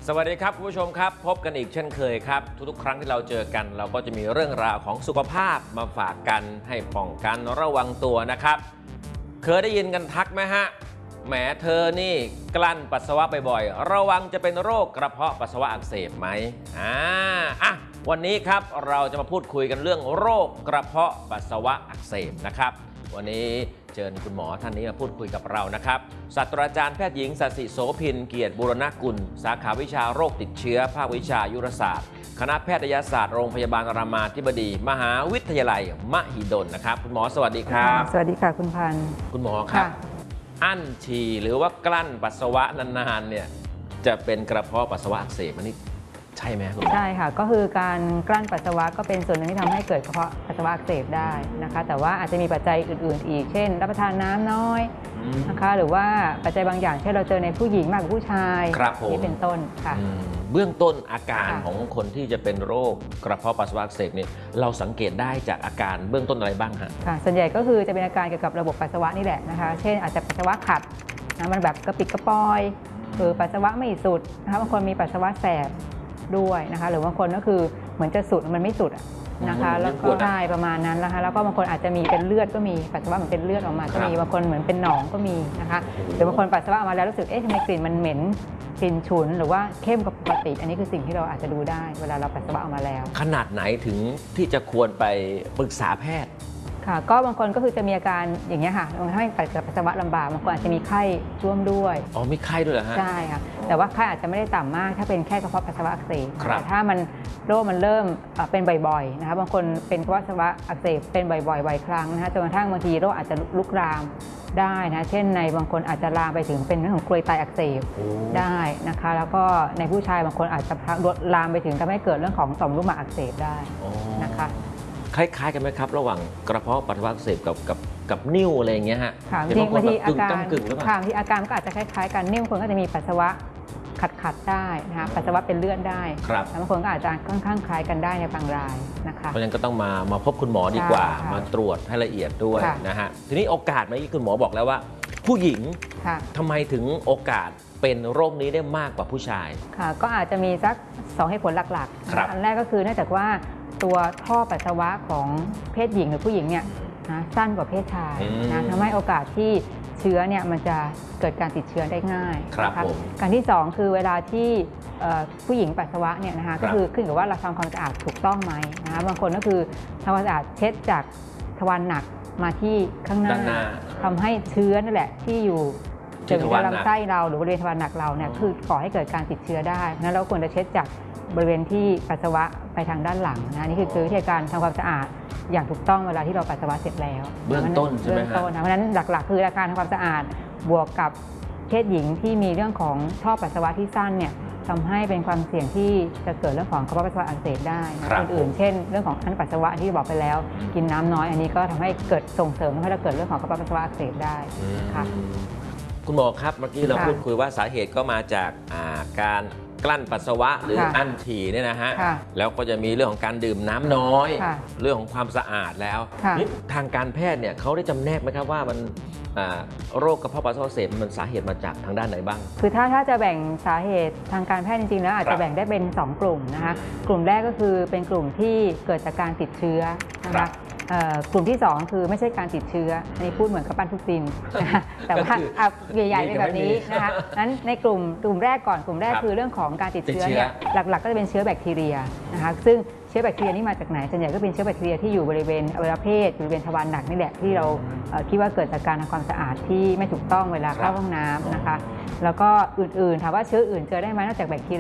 สวัสดีครับคุณผู้ชมครับพบกันอีกเช่นเคยครับทุกๆครั้งที่เราเจอกันเราก็จะมีเรื่องราวของสุขภาพมาฝากกันให้ป้องกันระวังตัวนะครับเคยได้ยินกันทักไหมฮะแหมเธอนี่กลั้นปัสสาวะบ่อยๆระวังจะเป็นโรคกระเพาะปัสสาวะอักเสบไหมวันนี้ครับเราจะมาพูดคุยกันเรื่องโรคกระเพาะปัสสาวะอักเสบนะครับวันนี้เชิญคุณหมอท่านนี้มาพูดคุยกับเรานะครับศาสตราจารย์แพทย์หญิงศศิโสภินเกียรติบูรณกุลสาขาวิชาโรคติดเชื้อภาควิชายุรศาสตร์คณะแพทยศาสตร์โรงพยาบาลรามาธิบดีมหาวิทยาลัยมหิดลนะครับคุณหมอสวัสดีครับสวัสดีค่ะคุณพันธ์คุณหมอครับอั้นฉี่หรือว่ากลั้นปัสสาวะนานๆเนี่ยจะเป็นกระเพาะปัสสาวะอักเสบอันนี้ใช่ไหมคุณหมอใช่ค่ะก็คือการกลั้นปัสสาวะก็เป็นส่วนหนึ่งที่ทำให้เกิดกระเพาะปัสสาวะอักเสบได้นะคะแต่ว่าอาจจะมีปัจจัยอื่นๆอีกเช่นรับประทานน้ำน้อยนะคะหรือว่าปัจจัยบางอย่างเช่นเราเจอในผู้หญิงมากกว่าผู้ชายนี่เป็นต้นค่ะเบื้องต้นอาการของคนที่จะเป็นโรคกระเพาะปัสสาวะอักเสบเนี่ยเราสังเกตได้จากอาการเบื้องต้นอะไรบ้างฮะค่ะส่วนใหญ่ก็คือจะเป็นอาการเกี่ยวกับระบบปัสสาวะนี่แหละนะคะเช่นอาจจะปัสสาวะขัดนะมันแบบกระปิดกระปอยคือปัสสาวะไม่สุดนะคะบางคนมีปัสสาวะแสบด้วยนะคะหรือบางคนก็คือเหมือนจะสุดมันไม่สุดนะคะแล้วก็ได้ประมาณนั้นนะคะแล้วก็บางคนอาจจะมีเป็นเลือดก็มีปัสสาวะเหมือนเป็นเลือดออกมาก็มีบางคนเหมือนเป็นหนองก็มีนะคะหรือบางคนปัสสาวะออกมาแล้วรู้สึกทำไมกลิ่นมันเหม็นกลิ่นฉุนหรือว่าเข้มกว่าปกติอันนี้คือสิ่งที่เราอาจจะดูได้เวลาเราปัสสาวะออกมาแล้วขนาดไหนถึงที่จะควรไปปรึกษาแพทย์ค่ะก็บางคนก็คือจะมีอาการอย่างนี้ค่ะทำให้ปัสสาวะลำบากบางคนอาจจะมีไข้ร่วมด้วยมีไข้ด้วยเหรอฮะใช่ค่ะแต่ว่าไข้อาจจะไม่ได้ต่ำมากถ้าเป็นแค่กระเพาะปัสสาวะอักเสบแต่ถ้ามันโรคมันเริ่มเป็นบ่อยๆนะคะบางคนเป็นกระเพาะปัสสาวะอักเสบเป็นบ่อยๆครั้งนะคะจนกระทั่งบางทีโรคอาจจะลุกลามได้นะเช่นในบางคนอาจจะลามไปถึงเป็นเรื่องของกรวยไตอักเสบได้นะคะแล้วก็ในผู้ชายบางคนอาจจะลามไปถึงทำให้เกิดเรื่องของต่อมลูกหมากอักเสบได้นะคะคล้ายๆกันไหมครับระหว่างกระเพาะปัสสาวะอักเสบกับนิ่วอะไรอย่างเงี้ยฮะจริงบางทีอาการที่อาการก็อาจจะคล้ายๆกันนิ่วคนก็จะมีปัสสาวะขัดได้นะคะปัสสาวะเป็นเลือดได้บางคนก็อาจจะค่อนข้างคล้ายกันได้ในบางรายนะคะเพราะฉะนั้นก็ต้องมาพบคุณหมอดีกว่ามาตรวจให้ละเอียดด้วยนะฮะทีนี้โอกาสเมื่อกี้คุณหมอบอกแล้วว่าผู้หญิงทำไมถึงโอกาสเป็นโรคนี้ได้มากกว่าผู้ชายค่ะก็อาจจะมีสัก2เหตุผลหลักๆอันแรกก็คือเนื่องจากว่าตัวท่อปัสสาวะของเพศหญิงหรือผู้หญิงเนี่ยสั้นกว่าเพศชายนะทำให้โอกาสที่เชื้อเนี่ยมันจะเกิดการติดเชื้อได้ง่ายนะคะการที่2คือเวลาที่ผู้หญิงปัสสาวะเนี่ยนะคะก็คือขึ้นกับว่าเราทำความสะอาดถูกต้องไหมนะคะบางคนก็คือทำความสะอาดเช็ดจากทวารหนักมาที่ข้างหน้าทำให้เชื้อนั่นแหละที่อยู่ถึงลำไส้เราหรือบริเวณทวารหนักเราเนี่ยคือก่อให้เกิดการติดเชื้อได้นั้นเราควรจะเช็ดจากบริเวณที่ปัสสาวะไปทางด้านหลังนะนี่คือวิธีการทำความสะอาดอย่างถูกต้องเวลาที่เราปัสสาวะเสร็จแล้วเบื้องต้นใช่ไหมครับเพราะฉะนั้นหลักๆคือการทำความสะอาดบวกกับเพศหญิงที่มีเรื่องของท่อปัสสาวะที่สั้นเนี่ยทำให้เป็นความเสี่ยงที่จะเกิดเรื่องของกระเพาะปัสสาวะอักเสบได้อื่นๆเช่นเรื่องของอั้นปัสสาวะที่บอกไปแล้วกินน้ำน้อยอันนี้ก็ทำให้เกิดส่งเสริมให้เราเกิดเรื่องของกระเพาะปัสสาวะอักเสบได้ค่ะคุณหมอครับเมื่อกี้เราพูดคุยว่าสาเหตุก็มาจากการกลั้นปัสสาวะหรืออั้นฉี่เนี่ยนะฮะแล้วก็จะมีเรื่องของการดื่มน้ำน้อยเรื่องของความสะอาดแล้วนี่ทางการแพทย์เนี่ยเขาได้จำแนกไหมครับว่ามันโรคกระเพาะปัสสาวะอักเสบมันสาเหตุมาจากทางด้านไหนบ้างคือถ้าจะแบ่งสาเหตุทางการแพทย์จริงๆแล้วอาจจะแบ่งได้เป็น2กลุ่มนะคะกลุ่มแรกก็คือเป็นกลุ่มที่เกิดจากการติดเชื้อนะคะกลุ่มที่2คือไม่ใช่การติดเชื้ออันนี้พูดเหมือนกับปั้นทุกซินนะคะแต่ว่าใหญ่ๆเป็นแบบนี้นะคะนั้นในกลุ่มแรกก่อนกลุ่มแรกคือเรื่องของการติดเชื้อเนี่ยหลักๆก็จะเป็นเชื้อแบคทีเรียนะคะซึ่งเชื้อแบคทีเรียนี่มาจากไหนส่วนใหญ่ก็เป็นเชื้อแบคทีเรียที่อยู่บริเวณอวัยวะเพศบริเวณทวารหนักนี่แหละที่เราคิดว่าเกิดจากการทำความสะอาดที่ไม่ถูกต้องเวลาเข้าห้องน้ำนะคะแล้วก็อื่นๆถามว่าเชื้ออื่นเจอได้ไหมนอกจากแบคทีเรีย